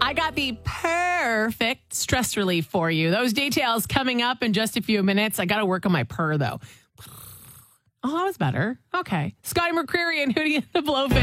I got the perfect stress relief for you. Those details coming up in just a few minutes. I got to work on my purr, though. Oh, that was better. Okay. Scotty McCreery and Hootie and the Blowfish.